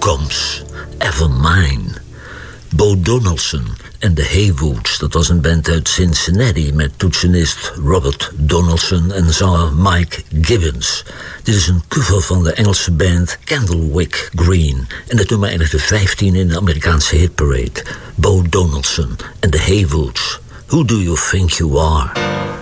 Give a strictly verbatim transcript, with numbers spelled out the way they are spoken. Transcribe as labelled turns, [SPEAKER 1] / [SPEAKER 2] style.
[SPEAKER 1] Comes Ever Mine. Bo Donaldson en de Haywoods, dat was een band uit Cincinnati met toetsenist Robert Donaldson en zanger Mike Gibbons. Dit is een cover van de Engelse band Candlewick Green en het nummer eindigde vijftien in de Amerikaanse hitparade. Bo Donaldson en de Haywoods. Who do you think you are?